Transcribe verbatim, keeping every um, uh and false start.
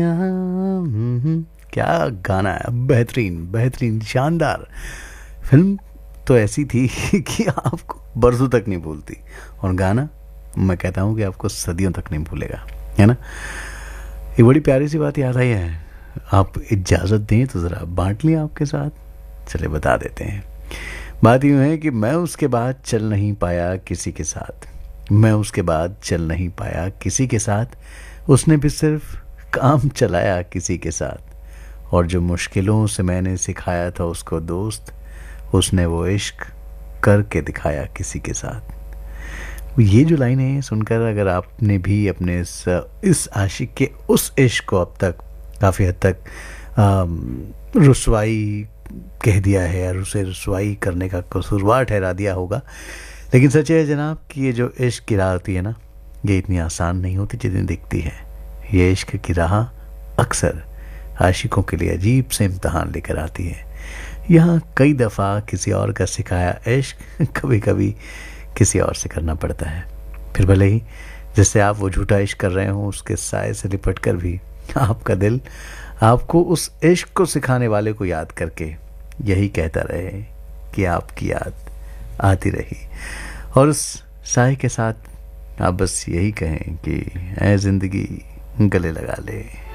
हम्म, क्या गाना है, बेहतरीन बेहतरीन शानदार। फिल्म तो ऐसी थी कि आपको बरसों तक नहीं भूलती, और गाना मैं कहता हूँ कि आपको सदियों तक नहीं भूलेगा, है ना। एक बड़ी प्यारी सी बात याद आई है, आप इजाज़त दें तो ज़रा बांट लें आपके साथ। चले बता देते हैं। बात यूँ है कि मैं उसके बाद चल नहीं पाया किसी के साथ, मैं उसके बाद चल नहीं पाया किसी के साथ, उसने भी सिर्फ काम चलाया किसी के साथ, और जो मुश्किलों से मैंने सिखाया था उसको दोस्त, उसने वो इश्क करके दिखाया किसी के साथ। ये जो लाइनें सुनकर अगर आपने भी अपने इस इस आशिक के उस इश्क को अब तक काफ़ी हद तक अम, रुसवाई कह दिया है, और उसे रुसवाई करने का कसूरवार ठहरा दिया होगा, लेकिन सच है जनाब कि ये जो इश्क की राह होती है ना, ये इतनी आसान नहीं होती जितनी दिखती है। ये इश्क की राह अक्सर आशिकों के लिए अजीब से इम्तहान लेकर आती है। यहाँ कई दफ़ा किसी और का सिखाया इश्क कभी कभी किसी और से करना पड़ता है, फिर भले ही जिससे आप वो झूठा इश्क कर रहे हो उसके साए से लिपट कर भी आपका दिल आपको उस इश्क को सिखाने वाले को याद करके यही कहता रहे कि आपकी याद आती रही, और उस साए के साथ आप बस यही कहें कि ऐ ज़िंदगी गले लगा ले।